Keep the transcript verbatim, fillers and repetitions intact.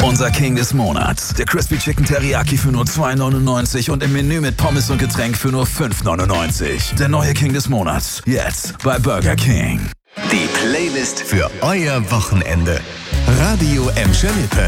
Unser King des Monats. Der Crispy Chicken Teriyaki für nur zwei neunundneunzig und im Menü mit Pommes und Getränk für nur fünf neunundneunzig. Der neue King des Monats. Jetzt bei Burger King. Die Playlist für euer Wochenende. Radio Emscher Lippe.